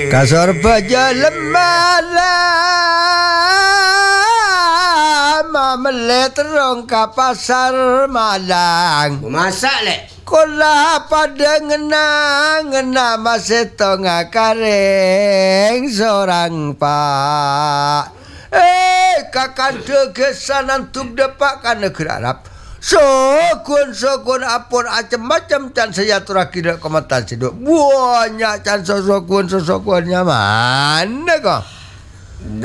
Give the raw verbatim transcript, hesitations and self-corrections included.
Kasar baja lemalam Mamelet rong ka pasar Malang Masak lek. Kola pada ngena-ngena maseto ngakareng seorang pak. Eh kakande gesanan tub depak ka negeri Arab. Sokun-sokun apun macam-macam can sejahtera kira komentar siduk. Banyak can sokun-sokunnya mana kok?